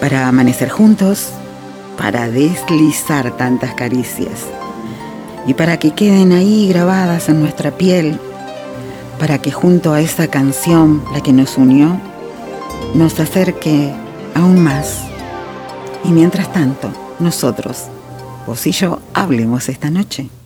para amanecer juntos, para deslizar tantas caricias y para que queden ahí grabadas en nuestra piel, para que junto a esa canción, la que nos unió, nos acerque aún más. Y mientras tanto, nosotros, vos y yo, hablemos esta noche.